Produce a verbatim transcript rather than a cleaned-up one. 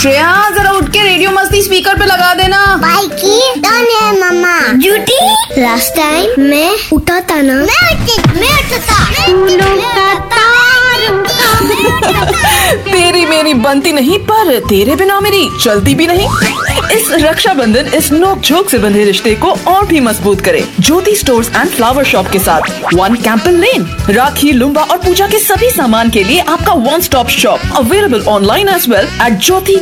श्रेया जरा उठ के रेडियो मस्ती स्पीकर पे लगा देना। बाइकी डन है मम्मा। जूठी लास्ट टाइम मैं उठा था ना, मैं उठी मैं उठा तेरी मेरी बनती नहीं, पर तेरे बिना मेरी चलती भी नहीं। इस रक्षाबंधन इस नोक झोंक से बंधे रिश्ते को और भी मजबूत करे ज्योति स्टोर्स एंड फ्लावर शॉप के साथ। वन कैंपल लेन, राखी, लुम्बा और पूजा के सभी सामान के लिए आपका one stop shop, available online as well at Jyoti